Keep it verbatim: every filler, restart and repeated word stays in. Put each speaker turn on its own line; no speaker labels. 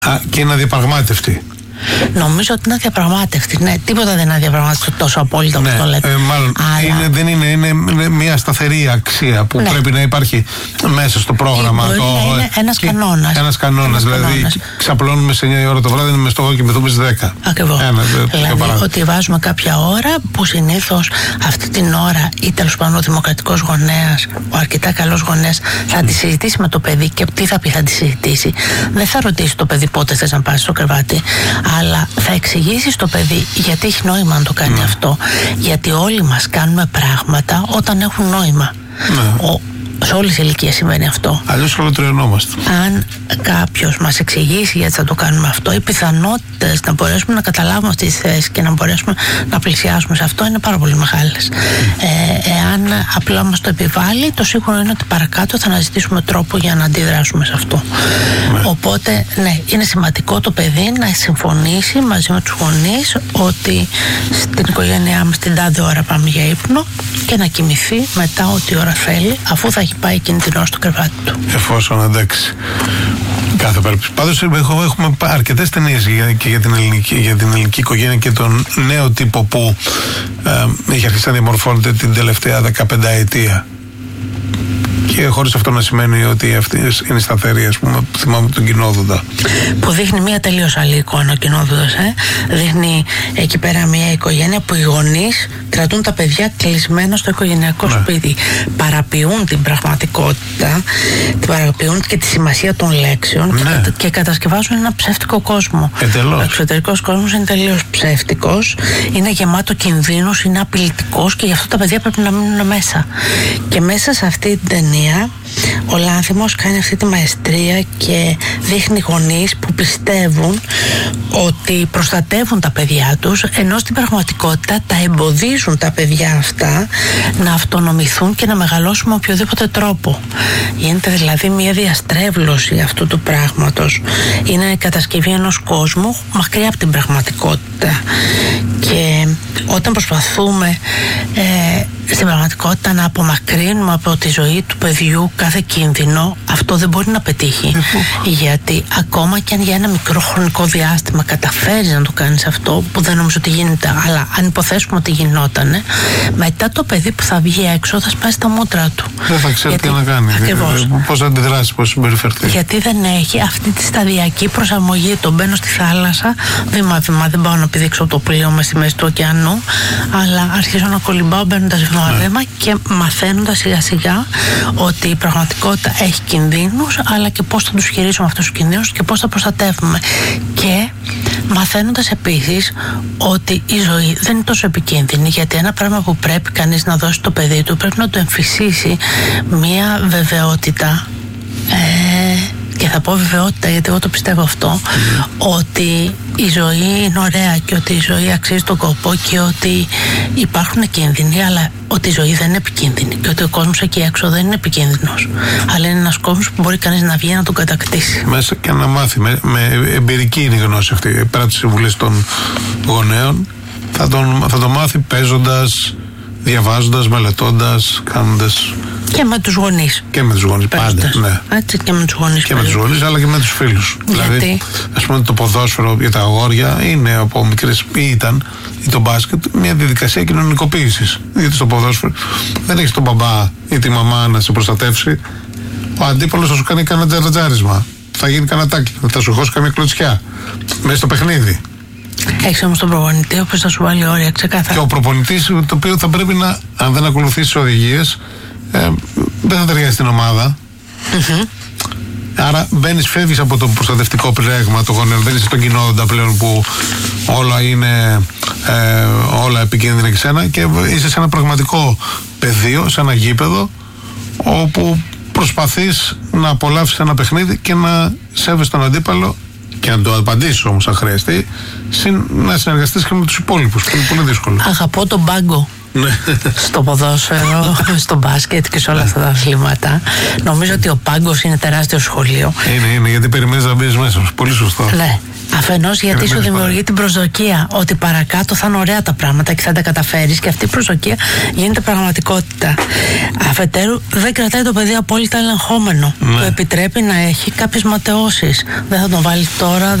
Α, και είναι αδιαπραγμάτευτη.
Νομίζω ότι είναι αδιαπραγμάτευτη. Ναι, τίποτα δεν είναι αδιαπραγμάτευτο τόσο απόλυτο όπως
ναι,
το λέτε.
Ε, μάλλον
αλλά...
είναι, δεν είναι, είναι, είναι μια σταθερή αξία που ναι. πρέπει να υπάρχει μέσα στο πρόγραμμα.
Μπορεί
το,
να είναι ένας κανόνας.
Ένας κανόνας. Δηλαδή, κανόνας. Ξαπλώνουμε σε εννιά η ώρα το βράδυ, με στόχο και μεθούμε στις δέκα.
Ακριβώς. Ένα, δηλαδή, ότι βάζουμε κάποια ώρα που συνήθως αυτή την ώρα ή τέλος πάντων ο δημοκρατικός γονέας, ο αρκετά καλός γονέας, θα mm. τη συζητήσει με το παιδί και τι θα πει, θα τη συζητήσει. Δεν θα ρωτήσει το παιδί πότε θες να πας στο κρεβάτι, αλλά θα εξηγήσει στο παιδί γιατί έχει νόημα να το κάνει mm. αυτό. Γιατί όλοι μας κάνουμε πράγματα όταν έχουν νόημα. Mm. Ο, σε όλες τις ηλικίες σημαίνει αυτό.
Αλλιώς ολοτριωνόμαστε.
Αν κάποιος μας εξηγήσει γιατί θα το κάνουμε αυτό, οι πιθανότητες να μπορέσουμε να καταλάβουμε αυτή τη θέση και να μπορέσουμε να πλησιάσουμε σε αυτό είναι πάρα πολύ μεγάλες. Mm. Ε, εάν απλά μας το επιβάλλει, το σίγουρο είναι ότι παρακάτω θα αναζητήσουμε τρόπο για να αντιδράσουμε σε αυτό. Mm. Οπότε, ναι, είναι σημαντικό το παιδί να συμφωνήσει μαζί με τους γονείς ότι στην οικογένειά μας την τάδε ώρα πάμε για ύπνο και να κοιμηθεί μετά ό,τι ώρα θέλει, αφού θα έχει πάει εκείνη την ώρα στο κρεβάτι του. Εφόσον
αντέξει. Κάθε περίπτωση. Πάντως έχουμε αρκετές ταινίες και για την ελληνική, για την ελληνική οικογένεια και τον νέο τύπο που ε, έχει αρχίσει να διαμορφώνεται την τελευταία δεκαπενταετία. Και χωρίς αυτό να σημαίνει ότι αυτές είναι σταθεροί, ας πούμε, θυμάμαι τον Κοινόδοντα.
Που δείχνει μια τελείως άλλη εικόνα ο Κοινόδοντας. Ε? Δείχνει εκεί πέρα μια οικογένεια που οι γονείς κρατούν τα παιδιά κλεισμένα στο οικογενειακό ναι. σπίτι. Παραποιούν την πραγματικότητα, την παραποιούν και τη σημασία των λέξεων ναι. και, και κατασκευάζουν ένα ψεύτικο κόσμο.
Εντελώς.
Ο εξωτερικός κόσμος είναι τελείως ψεύτικος, είναι γεμάτο κινδύνους, είναι απειλητικός και γι' αυτό τα παιδιά πρέπει να μείνουν μέσα. Και μέσα σε αυτή την ταινία ο Λάνθιμος κάνει αυτή τη μαεστρία και δείχνει γονείς που πιστεύουν ότι προστατεύουν τα παιδιά τους, ενώ στην πραγματικότητα τα εμποδίζουν τα παιδιά αυτά να αυτονομηθούν και να μεγαλώσουν με οποιοδήποτε τρόπο. Γίνεται δηλαδή μια διαστρέβλωση αυτού του πράγματος. Είναι η κατασκευή ενός κόσμου μακριά από την πραγματικότητα. Και όταν προσπαθούμε ε, στην πραγματικότητα να απομακρύνουμε από τη ζωή του παιδιού κάθε κίνδυνο, αυτό δεν μπορεί να πετύχει. Γιατί ακόμα και αν για ένα μικρό χρονικό διάστημα καταφέρεις να το κάνεις αυτό, που δεν νομίζω ότι γίνεται, αλλά αν υποθέσουμε ότι γινότανε, μετά το παιδί που θα βγει έξω θα σπάσει τα μούτρα του.
Δεν θα ξέρει τι να κάνει.
Ακριβώς.
Πώς θα αντιδράσει, πώς συμπεριφερθεί.
Γιατί δεν έχει αυτή τη σταδιακή προσαρμογή. Το μπαίνω στη θάλασσα, βήμα-βήμα, δεν πάω να πηδήξω το πλοίο με στη μέση του ωκεανού, αλλά αρχίζω να κολυμπάω μπαίνοντας βήμα-βήμα ναι. και μαθαίνοντας σιγά-σιγά ότι η πραγματικότητα έχει κινδύνους, αλλά και πώς θα τους χειρίσουμε αυτούς τους κινδύνους και πώς θα προστατεύουμε. Και μαθαίνοντας επίσης ότι η ζωή δεν είναι τόσο επικίνδυνη, γιατί ένα πράγμα που πρέπει κανείς να δώσει στο παιδί του πρέπει να του εμφυσίσει μία βεβαιότητα. Ε, και θα πω βεβαιότητα γιατί εγώ το πιστεύω αυτό, mm. ότι η ζωή είναι ωραία και ότι η ζωή αξίζει τον κόπο και ότι υπάρχουν κίνδυνοι, αλλά ότι η ζωή δεν είναι επικίνδυνη και ότι ο κόσμος εκεί έξω δεν είναι επικίνδυνος, αλλά είναι ένας κόσμος που μπορεί κανείς να βγει να τον κατακτήσει.
Μέσα και να μάθει, με, με εμπειρική είναι η γνώση αυτή, πέρα από τις συμβουλές των γονέων, θα, τον, θα το μάθει παίζοντας, διαβάζοντας, μελετώντας, κάνοντας.
Και με τους γονείς.
Και με τους γονείς, πάντα. Ναι.
Έτσι, και με τους γονείς.
Και με τους γονείς, αλλά και με τους φίλους.
Γιατί?
Δηλαδή, ας πούμε, το ποδόσφαιρο για τα αγόρια είναι από μικρές, ή ήταν, ή το μπάσκετ, μια διαδικασία κοινωνικοποίησης. Γιατί στο ποδόσφαιρο δεν έχεις τον μπαμπά ή τη μαμά να σε προστατεύσει. Ο αντίπαλος θα σου κάνει κανένα τζαρατζάρισμα. Θα γίνει κανένα τάκι. Θα σου χώσει καμία κλωτσιά. Μέσα στο παιχνίδι.
Έχεις όμως τον προπονητή, ο οποίος θα σου βάλει όρια ξεκάθαρα.
Και ο προπονητής, το οποίο θα πρέπει να, αν δεν ακολουθήσει οδηγίες, ε, δεν θα ταιριάζει στην ομάδα. Mm-hmm. Άρα μπαίνεις, φεύγεις από το προστατευτικό πλέγμα των γονέων. Δεν είσαι στον Κοινόδοντα πλέον που όλα είναι ε, όλα επικίνδυνα και σένα, και είσαι σε ένα πραγματικό πεδίο, σε ένα γήπεδο, όπου προσπαθείς να απολαύσεις ένα παιχνίδι και να σέβεσαι τον αντίπαλο και να το απαντήσεις όμως αν χρειαστεί, συν να συνεργαστείς και με τους υπόλοιπους, που είναι πολύ δύσκολο.
Αγαπώ τον πάγκο. στο ποδόσφαιρο, στο μπάσκετ και σε όλα αυτά τα αθλήματα. Νομίζω ότι ο πάγκος είναι τεράστιο σχολείο.
Είναι, είναι, γιατί περιμένεις να μπεις μέσα. Πολύ σωστό.
Ναι. Αφενός γιατί σου δημιουργεί την προσδοκία ότι παρακάτω θα είναι ωραία τα πράγματα και θα τα καταφέρεις, και αυτή η προσδοκία γίνεται πραγματικότητα. Αφετέρου, δεν κρατάει το παιδί απόλυτα ελεγχόμενο. Ναι. Το επιτρέπει να έχει κάποιες ματαιώσεις. Δεν θα τον βάλει τώρα.